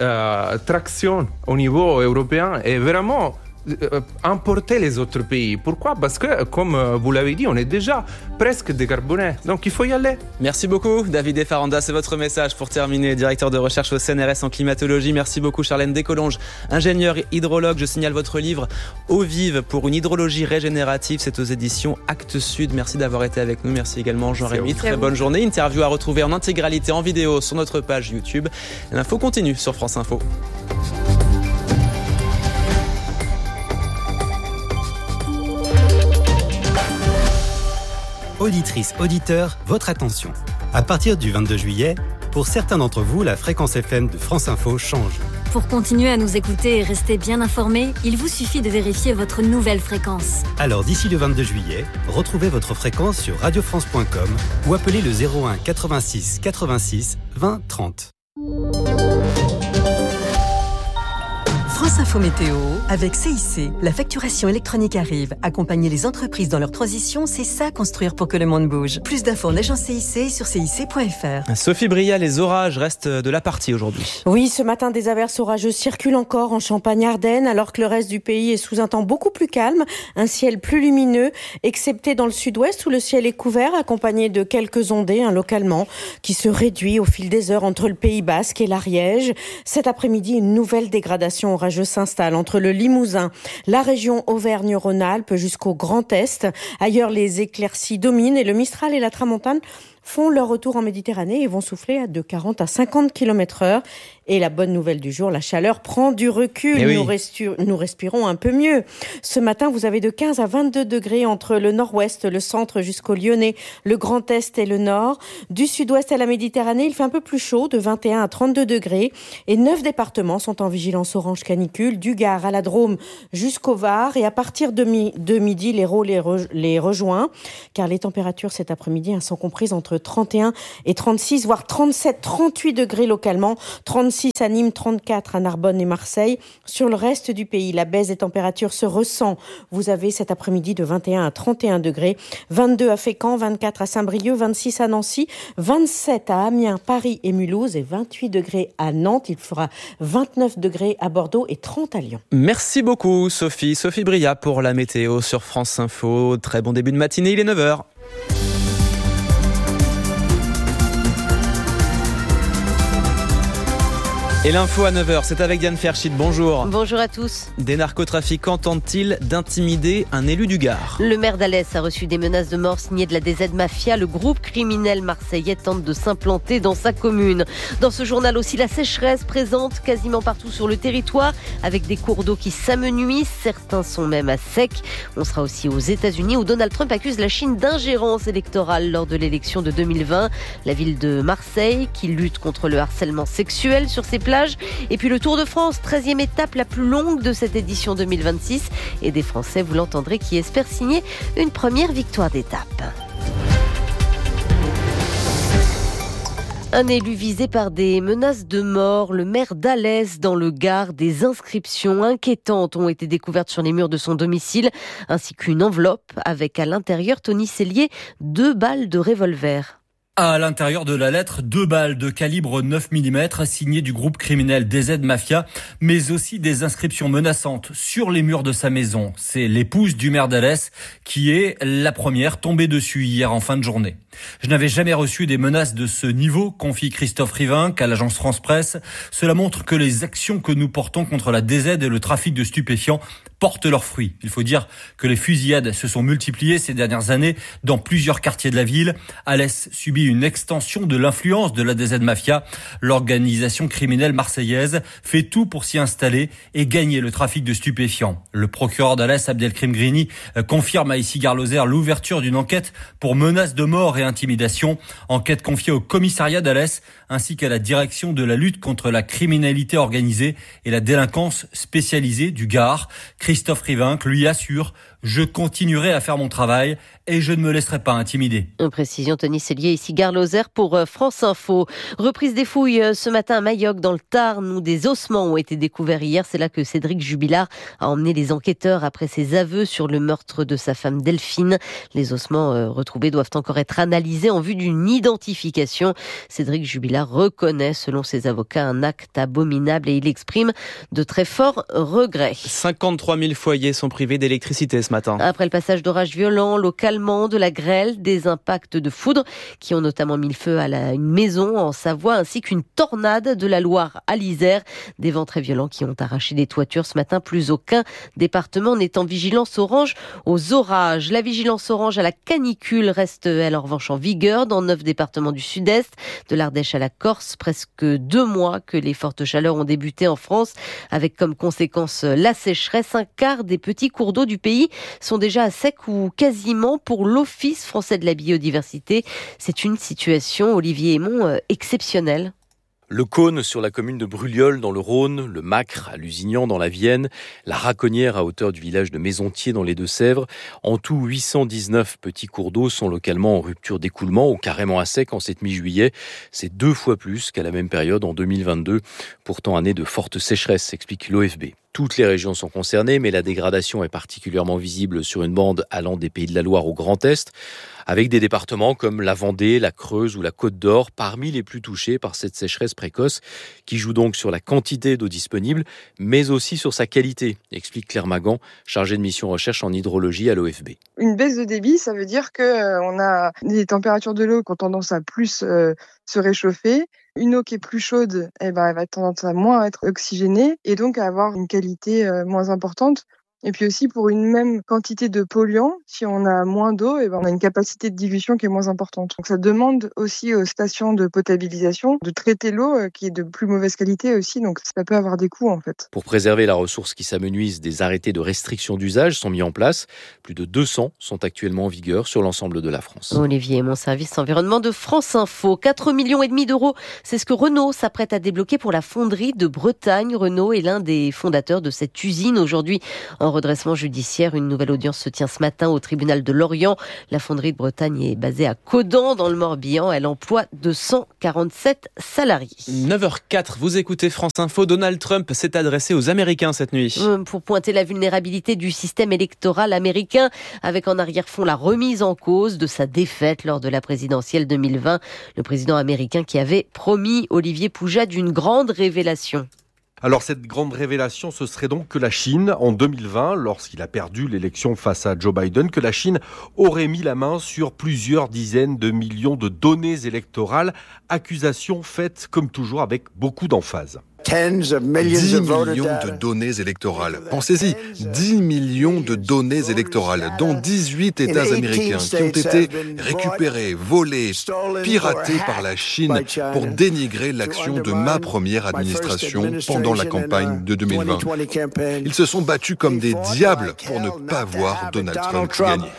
C: traction au niveau européen et vraiment emporter les autres pays. Pourquoi ? Parce que, comme vous l'avez dit, on est déjà presque décarboné. Donc, il faut y aller.
A: Merci beaucoup, David Faranda. C'est votre message pour terminer. Directeur de recherche au CNRS en climatologie. Merci beaucoup, Charlène Descolonges, ingénieure hydrologue. Je signale votre livre « Eau vive pour une hydrologie régénérative ». C'est aux éditions Actes Sud. Merci d'avoir été avec nous. Merci également, Jean-Rémy. Très bonne journée. Interview à retrouver en intégralité, en vidéo, sur notre page YouTube. L'info continue sur France Info.
H: Auditrices, auditeurs, votre attention. À partir du 22 juillet, pour certains d'entre vous, la fréquence FM de France Info change.
I: Pour continuer à nous écouter et rester bien informés, il vous suffit de vérifier votre nouvelle fréquence.
H: Alors d'ici le 22 juillet, retrouvez votre fréquence sur radiofrance.com ou appelez le 01 86 86 20 30.
J: France Info Météo, avec CIC. La facturation électronique arrive. Accompagner les entreprises dans leur transition, c'est ça construire pour que le monde bouge. Plus d'infos en agence CIC sur cic.fr.
A: Sophie Bria, les orages restent de la partie aujourd'hui.
K: Oui, ce matin, des averses orageuses circulent encore en Champagne-Ardenne, alors que le reste du pays est sous un temps beaucoup plus calme, un ciel plus lumineux, excepté dans le sud-ouest où le ciel est couvert, accompagné de quelques ondées, localement, qui se réduit au fil des heures entre le Pays Basque et l'Ariège. Cet après-midi, une nouvelle dégradation orageuse s'installe entre le Limousin, la région Auvergne-Rhône-Alpes jusqu'au Grand Est. Ailleurs, les éclaircies dominent et le Mistral et la Tramontane font leur retour en Méditerranée et vont souffler de 40 à 50 km/h. Et la bonne nouvelle du jour, la chaleur prend du recul. Nous respirons un peu mieux. Ce matin, vous avez de 15 à 22 degrés entre le nord-ouest, le centre jusqu'au Lyonnais, le Grand Est et le nord. Du sud-ouest à la Méditerranée, il fait un peu plus chaud, de 21 à 32 degrés. Et 9 départements sont en vigilance orange canicule, du Gard à la Drôme jusqu'au Var. Et à partir de midi, l'Hérault les rejoint, car les températures cet après-midi sont comprises entre 31 et 36, voire 37, 38 degrés localement, 36 à Nîmes, 34 à Narbonne et Marseille. Sur le reste du pays, la baisse des températures se ressent. Vous avez cet après-midi de 21 à 31 degrés, 22 à Fécamp, 24 à Saint-Brieuc, 26 à Nancy, 27 à Amiens, Paris et Mulhouse et 28 degrés à Nantes. Il fera 29 degrés à Bordeaux et 30 à Lyon.
A: Merci beaucoup Sophie Bria pour la météo sur France Info. Très bon début de matinée, il est 9h. Et l'info à 9h, c'est avec Diane Ferchit. Bonjour.
L: Bonjour à tous.
A: Des narcotrafiquants tentent-ils d'intimider un élu du Gard ?
L: Le maire d'Alès a reçu des menaces de mort signées de la DZ Mafia. Le groupe criminel marseillais tente de s'implanter dans sa commune. Dans ce journal aussi, la sécheresse présente quasiment partout sur le territoire avec des cours d'eau qui s'amenuisent. Certains sont même à sec. On sera aussi aux États-Unis où Donald Trump accuse la Chine d'ingérence électorale lors de l'élection de 2020. La ville de Marseille qui lutte contre le harcèlement sexuel sur ses plages. Et puis le Tour de France, 13e étape la plus longue de cette édition 2026. Et des Français, vous l'entendrez, qui espèrent signer une première victoire d'étape. Un élu visé par des menaces de mort, le maire d'Alès dans le Gard. Des inscriptions inquiétantes ont été découvertes sur les murs de son domicile, ainsi qu'une enveloppe avec à l'intérieur, Tony Cellier, 2 balles de revolver.
M: À l'intérieur de la lettre, 2 balles de calibre 9 mm signées du groupe criminel DZ Mafia, mais aussi des inscriptions menaçantes sur les murs de sa maison. C'est l'épouse du maire d'Alès qui est la première tombée dessus hier en fin de journée. Je n'avais jamais reçu des menaces de ce niveau, confie Christophe Rivinck à l'agence France Presse. Cela montre que les actions que nous portons contre la DZ et le trafic de stupéfiants portent leurs fruits. Il faut dire que les fusillades se sont multipliées ces dernières années dans plusieurs quartiers de la ville. Alès subit une extension de l'influence de la DZ Mafia. L'organisation criminelle marseillaise fait tout pour s'y installer et gagner le trafic de stupéfiants. Le procureur d'Alès, Abdelkrim Grini, confirme à Issy Garloser l'ouverture d'une enquête pour menaces de mort et intimidation. Enquête confiée au commissariat d'Alès ainsi qu'à la direction de la lutte contre la criminalité organisée et la délinquance spécialisée du Gard. Christophe Rivinck lui assure « Je continuerai à faire mon travail et je ne me laisserai pas intimider ».
L: Une précision, Tony Cellier, ici Gare Lozère pour France Info. Reprise des fouilles ce matin à Mayoc dans le Tarn où des ossements ont été découverts hier. C'est là que Cédric Jubilard a emmené les enquêteurs après ses aveux sur le meurtre de sa femme Delphine. Les ossements retrouvés doivent encore être analysés en vue d'une identification. Cédric Jubilard reconnaît, selon ses avocats, un acte abominable et il exprime de très forts regrets.
A: 53 000 foyers sont privés d'électricité ce matin.
L: Après le passage d'orages violents, localement, de la grêle, des impacts de foudre qui ont notamment mis le feu à une maison en Savoie ainsi qu'une tornade de la Loire à l'Isère. Des vents très violents qui ont arraché des toitures ce matin. Plus aucun département n'est en vigilance orange aux orages. La vigilance orange à la canicule reste, elle, en revanche, en vigueur dans 9 départements du sud-est, de l'Ardèche à la Corse. Presque 2 mois que les fortes chaleurs ont débuté en France, avec comme conséquence la sécheresse. Un quart des petits cours d'eau du pays sont déjà à sec ou quasiment pour l'Office français de la biodiversité. C'est une situation, Olivier Aymon, exceptionnelle.
N: Le Cône sur la commune de Brulliol dans le Rhône, le Macre à Lusignan dans la Vienne, la Raconnière à hauteur du village de Maisontier dans les Deux-Sèvres. En tout, 819 petits cours d'eau sont localement en rupture d'écoulement ou carrément à sec en cette mi-juillet. C'est 2 fois plus qu'à la même période en 2022. Pourtant, année de forte sécheresse, explique l'OFB. Toutes les régions sont concernées, mais la dégradation est particulièrement visible sur une bande allant des Pays de la Loire au Grand Est, avec des départements comme la Vendée, la Creuse ou la Côte d'Or, parmi les plus touchés par cette sécheresse précoce, qui joue donc sur la quantité d'eau disponible, mais aussi sur sa qualité, explique Claire Magan, chargée de mission recherche en hydrologie à l'OFB.
O: Une baisse de débit, ça veut dire qu'on a des températures de l'eau qui ont tendance à plus se réchauffer. Une eau qui est plus chaude, elle va tendance à moins être oxygénée et donc à avoir une qualité moins importante. Et puis aussi, pour une même quantité de polluants, si on a moins d'eau, on a une capacité de dilution qui est moins importante. Donc ça demande aussi aux stations de potabilisation de traiter l'eau qui est de plus mauvaise qualité aussi. Donc ça peut avoir des coûts en fait.
N: Pour préserver la ressource qui s'amenuise, des arrêtés de restriction d'usage sont mis en place. Plus de 200 sont actuellement en vigueur sur l'ensemble de la France.
L: Olivier, mon service environnement de France Info. 4,5 millions d'euros, c'est ce que Renault s'apprête à débloquer pour la fonderie de Bretagne. Renault est l'un des fondateurs de cette usine. Aujourd'hui, en redressement judiciaire, une nouvelle audience se tient ce matin au tribunal de Lorient. La fonderie de Bretagne est basée à Caudan, dans le Morbihan. Elle emploie 247 salariés.
A: 9h04, vous écoutez France Info. Donald Trump s'est adressé aux Américains cette nuit.
L: Pour pointer la vulnérabilité du système électoral américain, avec en arrière-fond la remise en cause de sa défaite lors de la présidentielle 2020. Le président américain qui avait promis Olivier Poujade une grande révélation.
P: Alors cette grande révélation, ce serait donc que la Chine, en 2020, lorsqu'il a perdu l'élection face à Joe Biden, que la Chine aurait mis la main sur plusieurs dizaines de millions de données électorales, accusation faite comme toujours avec beaucoup d'emphase.
Q: 10 millions de données électorales. Pensez-y, 10 millions de données électorales dans 18 États américains qui ont été récupérés, volés, piratés par la Chine pour dénigrer l'action de ma première administration pendant la campagne de 2020. Ils se sont battus comme des diables pour ne pas voir Donald Trump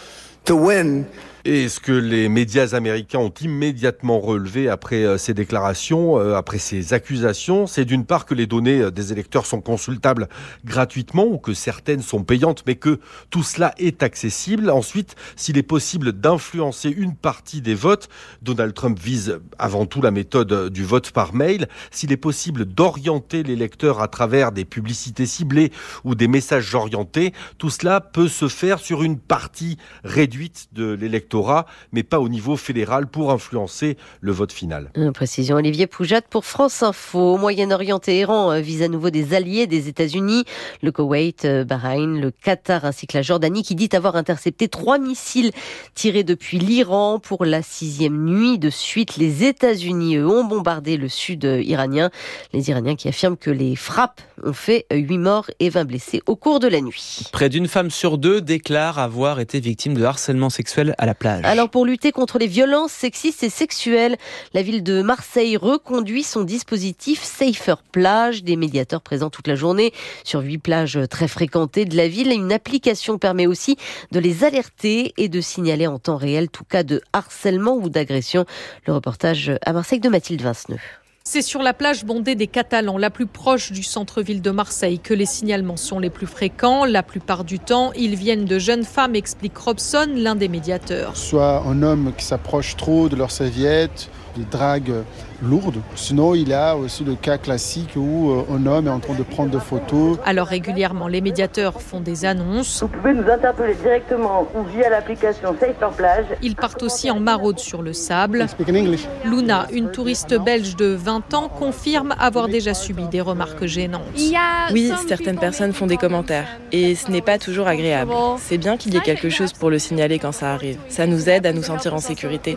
Q: gagner.
P: Et ce que les médias américains ont immédiatement relevé après ces déclarations, après ces accusations, c'est d'une part que les données des électeurs sont consultables gratuitement ou que certaines sont payantes, mais que tout cela est accessible. Ensuite, s'il est possible d'influencer une partie des votes, Donald Trump vise avant tout la méthode du vote par mail. S'il est possible d'orienter l'électeur à travers des publicités ciblées ou des messages orientés, tout cela peut se faire sur une partie réduite de l'électorat, mais pas au niveau fédéral pour influencer le vote final.
L: Précision Olivier Poujade pour France Info. Au Moyen-Orient, Téhéran vise à nouveau des alliés des États-Unis, le Koweït, Bahreïn, le Qatar ainsi que la Jordanie qui dit avoir intercepté 3 missiles tirés depuis l'Iran pour la 6e nuit de suite. Les États-Unis, eux, ont bombardé le sud iranien. Les Iraniens qui affirment que les frappes ont fait 8 morts et 20 blessés au cours de la nuit.
A: Près d'une femme sur 2 déclare avoir été victime de harcèlement sexuel à la plage.
L: Alors pour lutter contre les violences sexistes et sexuelles, la ville de Marseille reconduit son dispositif Safer Plage, des médiateurs présents toute la journée sur 8 plages très fréquentées de la ville. Une application permet aussi de les alerter et de signaler en temps réel tout cas de harcèlement ou d'agression. Le reportage à Marseille de Mathilde Vinceneux.
R: C'est sur la plage bondée des Catalans, la plus proche du centre-ville de Marseille, que les signalements sont les plus fréquents. La plupart du temps, ils viennent de jeunes femmes, explique Robson, l'un des médiateurs.
S: Soit un homme qui s'approche trop de leur serviette, des dragues lourdes. Sinon, il y a aussi le cas classique où un homme est en train de prendre des photos.
R: Alors régulièrement, les médiateurs font des annonces.
T: Vous pouvez nous interpeller directement ou via l'application Safer Plage.
R: Ils partent aussi en maraude sur le sable. Luna, une touriste belge de 20 ans, confirme avoir déjà subi des remarques gênantes.
U: Oui, certaines personnes font des commentaires et ce n'est pas toujours agréable. C'est bien qu'il y ait quelque chose pour le signaler quand ça arrive. Ça nous aide à nous sentir en sécurité.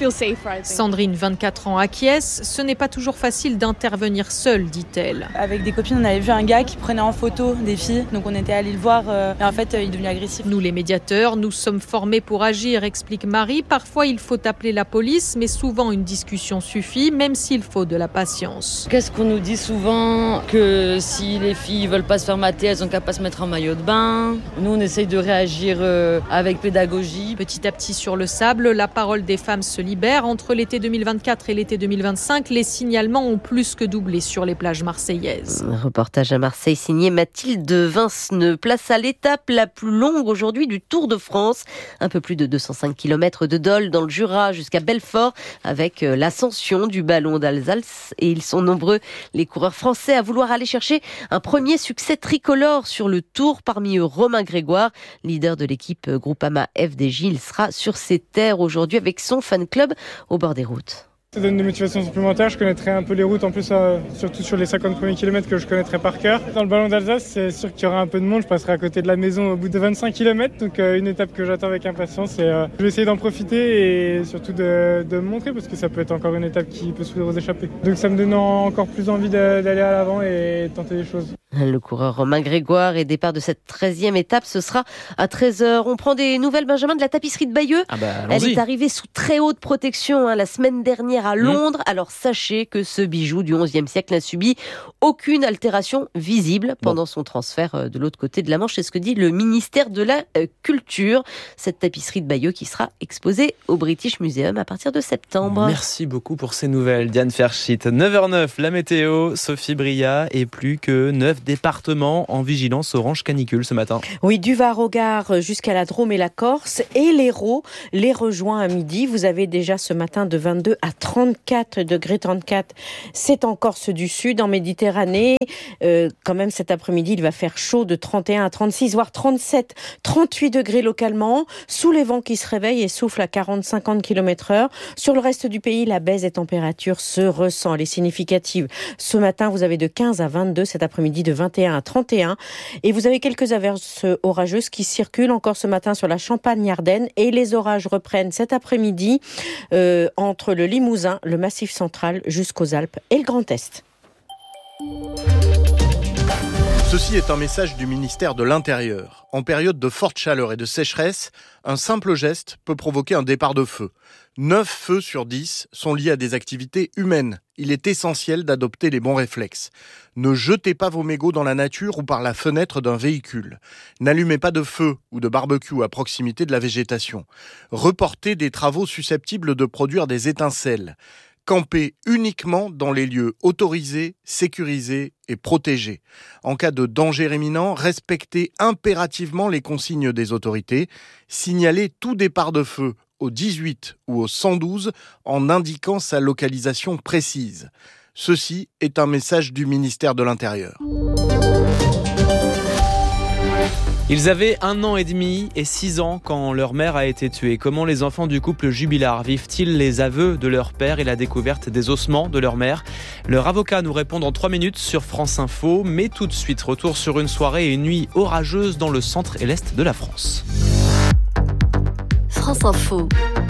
R: Sandrine, 24 ans, acquiesce. Ce n'est pas toujours facile d'intervenir seule, dit-elle.
V: Avec des copines, on avait vu un gars qui prenait en photo des filles, donc on était allé le voir et en fait il est devenu agressif.
R: Nous les médiateurs, nous sommes formés pour agir, explique Marie. Parfois il faut appeler la police, mais souvent une discussion suffit, même s'il faut de la patience.
W: Qu'est-ce qu'on nous dit souvent? Que si les filles veulent pas se faire mater, elles ont qu'à pas se mettre en maillot de bain. Nous on essaye de réagir avec pédagogie.
R: Petit à petit sur le sable, la parole des femmes se libère. Entre l'été 2021 2024 et l'été 2025, les signalements ont plus que doublé sur les plages marseillaises.
L: Un reportage à Marseille signé Mathilde Vinceneux. Place à l'étape la plus longue aujourd'hui du Tour de France. Un peu plus de 205 km de Dole dans le Jura jusqu'à Belfort avec l'ascension du ballon d'Alsace. Et ils sont nombreux, les coureurs français, à vouloir aller chercher un premier succès tricolore sur le Tour. Parmi eux, Romain Grégoire, leader de l'équipe Groupama FDJ. Il sera sur ses terres aujourd'hui avec son fan club au bord des routes.
E: Ça donne des motivations supplémentaires, je connaîtrai un peu les routes en plus, surtout sur les 50 premiers kilomètres que je connaîtrai par cœur. Dans le ballon d'Alsace, c'est sûr qu'il y aura un peu de monde, je passerai à côté de la maison au bout de 25 km, donc une étape que j'attends avec impatience et je vais essayer d'en profiter et surtout de me montrer parce que ça peut être encore une étape qui peut sourire aux échappées. Donc ça me donne encore plus envie d'aller à l'avant et tenter des choses.
L: Le coureur Romain Grégoire et départ de cette 13e étape, ce sera à 13h. On prend des nouvelles, Benjamin, de la tapisserie de Bayeux. Elle est arrivée sous très haute protection la semaine dernière à Londres. Alors sachez que ce bijou du XIe siècle n'a subi aucune altération visible pendant son transfert de l'autre côté de la Manche. C'est ce que dit le ministère de la Culture. Cette tapisserie de Bayeux qui sera exposée au British Museum à partir de septembre.
A: Merci beaucoup pour ces nouvelles, Diane Ferschit. 9h09, la météo, Sophie Bria, et plus que 9 départements en vigilance orange canicule ce matin.
K: Oui, du Var au Gard jusqu'à la Drôme et la Corse, et l'Hérault les rejoint à midi. Vous avez déjà ce matin de 22 à 34 degrés, 34. C'est en Corse du Sud, en Méditerranée. Quand même cet après-midi, il va faire chaud de 31 à 36, voire 37, 38 degrés localement, sous les vents qui se réveillent et soufflent à 40-50 km/h. Sur le reste du pays, la baisse des températures se ressent. Elle est significative. Ce matin, vous avez de 15 à 22, cet après-midi de 21 à 31. Et vous avez quelques averses orageuses qui circulent encore ce matin sur la Champagne-Ardenne. Et les orages reprennent cet après-midi entre le Limousin, le Massif central, jusqu'aux Alpes et le Grand Est.
F: Ceci est un message du ministère de l'Intérieur. En période de forte chaleur et de sécheresse, un simple geste peut provoquer un départ de feu. 9 feux sur 10 sont liés à des activités humaines. Il est essentiel d'adopter les bons réflexes. Ne jetez pas vos mégots dans la nature ou par la fenêtre d'un véhicule. N'allumez pas de feu ou de barbecue à proximité de la végétation. Reportez des travaux susceptibles de produire des étincelles. Campez uniquement dans les lieux autorisés, sécurisés et protégés. En cas de danger imminent, respectez impérativement les consignes des autorités. Signalez tout départ de feu au 18 ou au 112 en indiquant sa localisation précise. Ceci est un message du ministère de l'Intérieur.
A: Ils avaient 1 an et demi et 6 ans quand leur mère a été tuée. Comment les enfants du couple Jubilard vivent-ils les aveux de leur père et la découverte des ossements de leur mère ? Leur avocat nous répond dans 3 minutes sur France Info. Mais tout de suite, retour sur une soirée et une nuit orageuse dans le centre et l'est de la France.
I: France Info,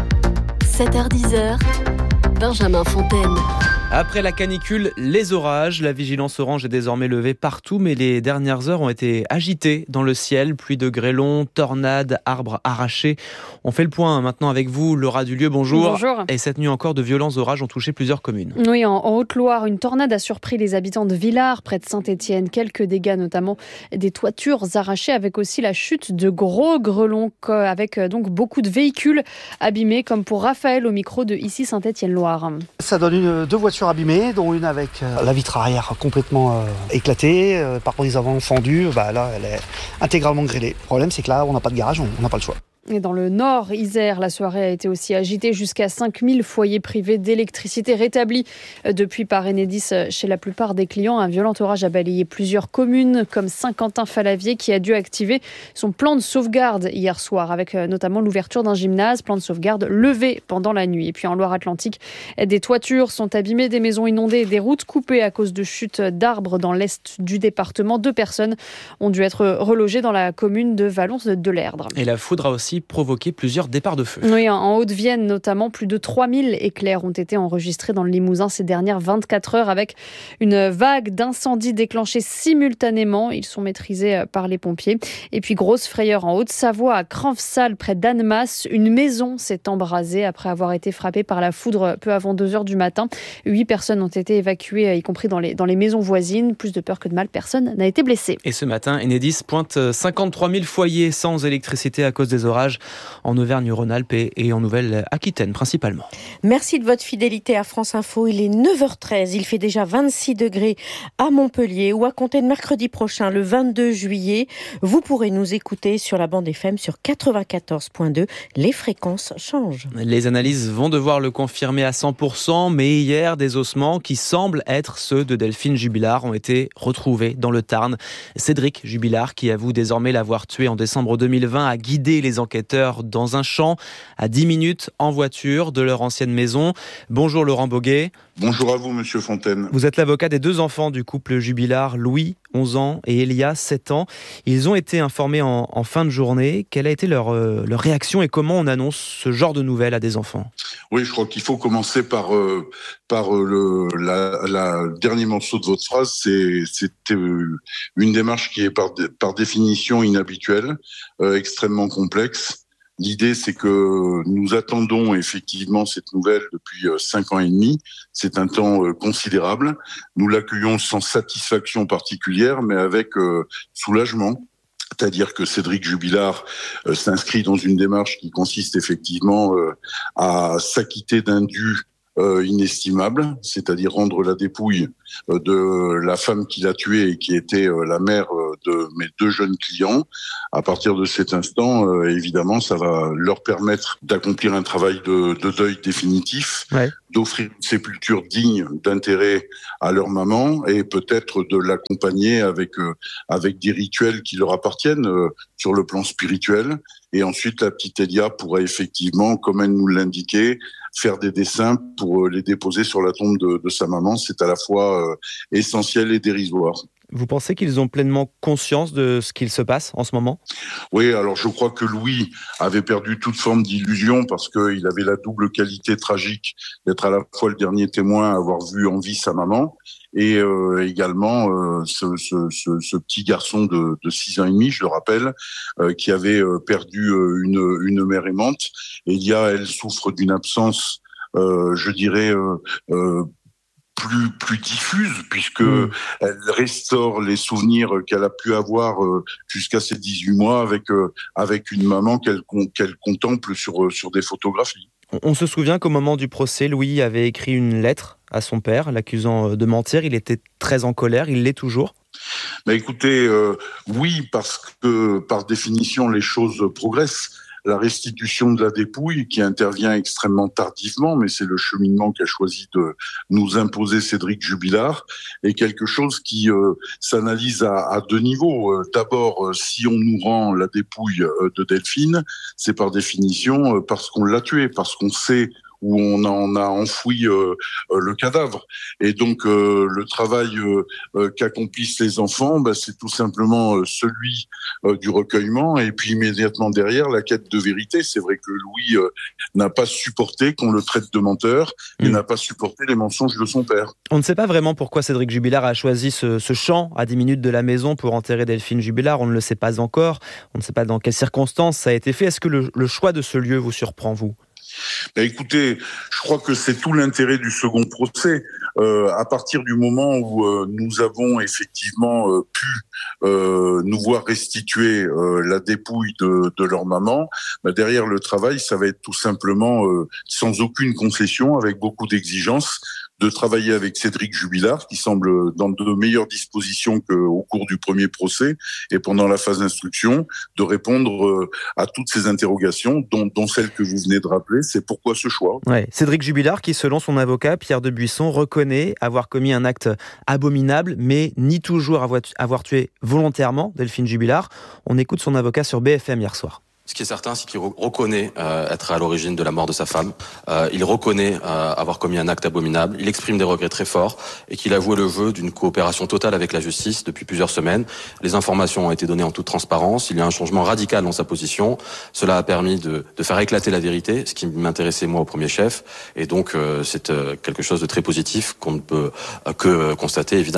I: 7h-10h, Benjamin Fontaine.
A: Après la canicule, les orages, la vigilance orange est désormais levée partout, mais les dernières heures ont été agitées dans le ciel. Pluie de grêlons, tornades, arbres arrachés. On fait le point maintenant avec vous, Laura Dulieu, bonjour.
G: Bonjour.
A: Et cette nuit encore, de violents orages ont touché plusieurs communes.
G: Oui, en Haute-Loire, une tornade a surpris les habitants de Villars, près de Saint-Étienne. Quelques dégâts, notamment des toitures arrachées, avec aussi la chute de gros grêlons, avec donc beaucoup de véhicules abîmés, comme pour Raphaël au micro de ici Saint-Étienne-Loire.
X: Ça donne 2 voitures abîmées, dont une avec la vitre arrière complètement éclatée, par contre les avant fendus, là elle est intégralement grêlée. Le problème c'est que là on n'a pas de garage, on n'a pas le choix.
G: Et dans le nord, Isère, la soirée a été aussi agitée. Jusqu'à 5000 foyers privés d'électricité rétablis depuis par Enedis chez la plupart des clients. Un violent orage a balayé plusieurs communes, comme Saint-Quentin-Falavier, qui a dû activer son plan de sauvegarde hier soir, avec notamment l'ouverture d'un gymnase, plan de sauvegarde levé pendant la nuit. Et puis en Loire-Atlantique, des toitures sont abîmées, des maisons inondées et des routes coupées à cause de chutes d'arbres dans l'est du département. 2 personnes ont dû être relogées dans la commune de Valence-de-Lerdre.
A: Et la foudre a aussi provoqué plusieurs départs de feu.
G: Oui, en Haute-Vienne notamment, plus de 3000 éclairs ont été enregistrés dans le Limousin ces dernières 24 heures, avec une vague d'incendies déclenchés simultanément. Ils sont maîtrisés par les pompiers. Et puis grosse frayeur en Haute-Savoie, à Cranfsal, près d'Annemasse. Une maison s'est embrasée après avoir été frappée par la foudre peu avant 2h du matin. 8 personnes ont été évacuées, y compris dans les maisons voisines. Plus de peur que de mal, personne n'a été blessé.
A: Et ce matin, Enedis pointe 53 000 foyers sans électricité à cause des orages. orages en Auvergne-Rhône-Alpes et en Nouvelle-Aquitaine principalement.
K: Merci de votre fidélité à France Info. Il est 9h13. Il fait déjà 26 degrés à Montpellier où à compter de mercredi prochain, le 22 juillet, vous pourrez nous écouter sur la bande FM sur 94.2. Les fréquences changent.
A: Les analyses vont devoir le confirmer à 100%, mais hier, des ossements qui semblent être ceux de Delphine Jubilard ont été retrouvés dans le Tarn. Cédric Jubilard, qui avoue désormais l'avoir tué en décembre 2020, a guidé les enquêteurs dans un champ à 10 minutes en voiture de leur ancienne maison. Bonjour Laurent Boguet.
B: Bonjour à vous, Monsieur Fontaine.
A: Vous êtes l'avocat des 2 enfants du couple Jubilard, Louis, 11 ans, et Elia, 7 ans. Ils ont été informés en fin de journée. Quelle a été leur réaction et comment on annonce ce genre de nouvelles à des enfants ?
B: Oui, je crois qu'il faut commencer par la dernier morceau de votre phrase. C'était une démarche qui est par définition inhabituelle, extrêmement complexe. L'idée, c'est que nous attendons effectivement cette nouvelle depuis 5 ans et demi. C'est un temps considérable. Nous l'accueillons sans satisfaction particulière, mais avec soulagement. C'est-à-dire que Cédric Jubilard s'inscrit dans une démarche qui consiste effectivement à s'acquitter d'un dû inestimable, c'est-à-dire rendre la dépouille de la femme qui l'a tué et qui était la mère de mes 2 jeunes clients. À partir de cet instant, évidemment, ça va leur permettre d'accomplir un travail de deuil définitif, d'offrir une sépulture digne d'intérêt à leur maman et peut-être de l'accompagner avec des rituels qui leur appartiennent sur le plan spirituel. Et ensuite, la petite Elia pourra effectivement, comme elle nous l'indiquait, faire des dessins pour les déposer sur la tombe de sa maman. C'est à la fois essentiel et dérisoire.
A: Vous pensez qu'ils ont pleinement conscience de ce qu'il se passe en ce moment ?
B: Oui, alors je crois que Louis avait perdu toute forme d'illusion parce qu'il avait la double qualité tragique d'être à la fois le dernier témoin à avoir vu en vie sa maman et également ce petit garçon de 6 ans et demi, je le rappelle, qui avait perdu une mère aimante. Elia, elle souffre d'une absence, je dirais, plus diffuse, puisque elle restaure les souvenirs qu'elle a pu avoir jusqu'à ses 18 mois avec une maman qu'elle contemple sur des photographies.
A: On se souvient qu'au moment du procès, Louis avait écrit une lettre à son père, l'accusant de mentir. Il était très en colère, il l'est toujours ?
B: Écoutez, oui, parce que par définition, les choses progressent. La restitution de la dépouille, qui intervient extrêmement tardivement, mais c'est le cheminement qu'a choisi de nous imposer Cédric Jubilard, est quelque chose qui s'analyse à 2 niveaux. D'abord, si on nous rend la dépouille de Delphine, c'est par définition parce qu'on l'a tuée, parce qu'on sait où on en a enfoui le cadavre. Et donc, le travail qu'accomplissent les enfants, c'est tout simplement celui du recueillement. Et puis, immédiatement derrière, la quête de vérité. C'est vrai que Louis n'a pas supporté qu'on le traite de menteur et n'a pas supporté les mensonges de son père.
A: On ne sait pas vraiment pourquoi Cédric Jubilard a choisi ce champ à 10 minutes de la maison pour enterrer Delphine Jubilard. On ne le sait pas encore. On ne sait pas dans quelles circonstances ça a été fait. Est-ce que le choix de ce lieu vous surprend, vous ?
B: Écoutez, je crois que c'est tout l'intérêt du second procès. À partir du moment où nous avons effectivement pu nous voir restituer la dépouille de leur maman, derrière le travail, ça va être tout simplement sans aucune concession, avec beaucoup d'exigences, de travailler avec Cédric Jubilard, qui semble dans de meilleures dispositions qu'au cours du premier procès, et pendant la phase d'instruction, de répondre à toutes ces interrogations, dont celle que vous venez de rappeler, c'est pourquoi ce choix.
A: Ouais. Cédric Jubilard, qui selon son avocat, Pierre Debuisson, reconnaît avoir commis un acte abominable, mais nie toujours avoir tué volontairement Delphine Jubilard. On écoute son avocat sur BFM hier soir.
C: Ce qui est certain, c'est qu'il reconnaît être à l'origine de la mort de sa femme. Il reconnaît avoir commis un acte abominable. Il exprime des regrets très forts et qu'il a joué le jeu d'une coopération totale avec la justice depuis plusieurs semaines. Les informations ont été données en toute transparence. Il y a un changement radical dans sa position. Cela a permis de faire éclater la vérité, ce qui m'intéressait moi au premier chef. Et donc, c'est quelque chose de très positif qu'on ne peut que constater, évidemment.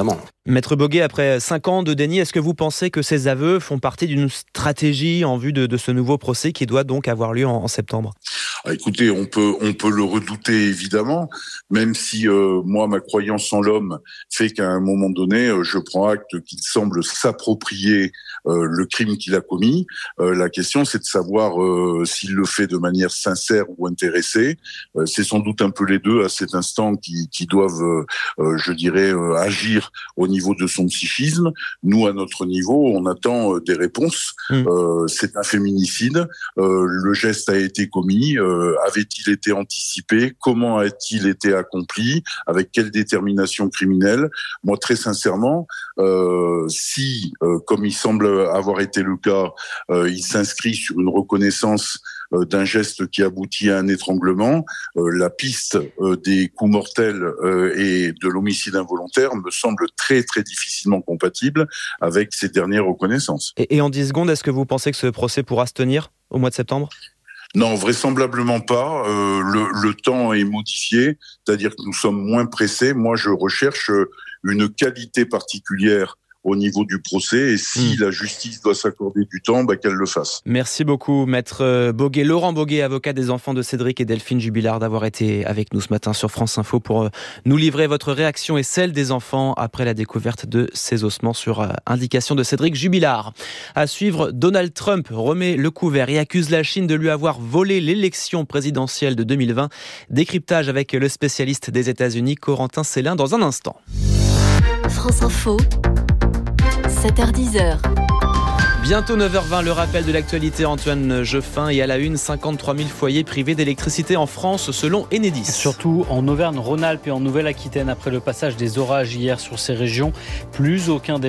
A: Maître Boguet, après 5 ans de déni, est-ce que vous pensez que ces aveux font partie d'une stratégie en vue de ce nouveau procès qui doit donc avoir lieu en septembre ?
B: Écoutez, on peut le redouter évidemment, même si moi ma croyance en l'homme fait qu'à un moment donné, je prends acte qu'il semble s'approprier le crime qu'il a commis. La question, c'est de savoir s'il le fait de manière sincère ou intéressée. C'est sans doute un peu les deux à cet instant qui doivent, je dirais, agir au niveau de son psychisme. Nous, à notre niveau, on attend des réponses. C'est un féminicide. Le geste a été commis. Avait-il été anticipé ? Comment a-t-il été accompli ? Avec quelle détermination criminelle ? Moi, très sincèrement, si, comme il semble avoir été le cas, il s'inscrit sur une reconnaissance d'un geste qui aboutit à un étranglement, la piste des coups mortels et de l'homicide involontaire me semble très très difficilement compatible avec ces dernières reconnaissances.
A: Et en 10 secondes, est-ce que vous pensez que ce procès pourra se tenir au mois de septembre ?
B: Non, vraisemblablement pas. Le temps est modifié, c'est-à-dire que nous sommes moins pressés. Moi, je recherche une qualité particulière au niveau du procès, et si la justice doit s'accorder du temps, qu'elle le fasse.
A: Merci beaucoup, Maître Boguet. Laurent Boguet, avocat des enfants de Cédric et Delphine Jubilard, d'avoir été avec nous ce matin sur France Info pour nous livrer votre réaction et celle des enfants après la découverte de ces ossements sur indication de Cédric Jubilard. À suivre, Donald Trump remet le couvert et accuse la Chine de lui avoir volé l'élection présidentielle de 2020. Décryptage avec le spécialiste des États-Unis, Corentin Célin, dans un instant.
I: France Info. 7h10.
A: Bientôt 9h20, le rappel de l'actualité, Antoine Geoffin, et à la une, 53 000 foyers privés d'électricité en France selon Enedis.
D: Surtout en Auvergne-Rhône-Alpes et en Nouvelle-Aquitaine après le passage des orages hier sur ces régions. Plus aucun